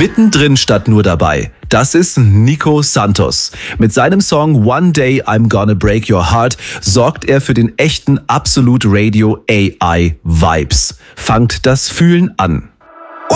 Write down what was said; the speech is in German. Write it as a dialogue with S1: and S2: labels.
S1: Mittendrin statt nur dabei. Das ist Nico Santos. Mit seinem Song One Day I'm Gonna Break Your Heart sorgt er für den echten Absolute Radio AI Vibes. Fangt das Fühlen an.